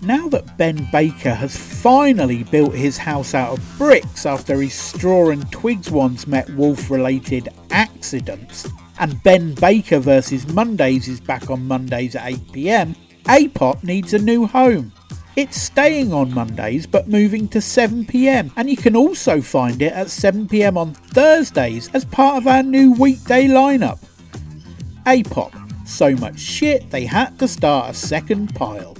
Now that Ben Baker has finally built his house out of bricks after his straw and twigs ones met wolf-related accidents, and Ben Baker vs Mondays is back on Mondays at 8 PM, A-Pop needs a new home. It's staying on Mondays but moving to 7 PM, and you can also find it at 7 PM on Thursdays as part of our new weekday lineup. A-Pop, so much shit they had to start a second pile.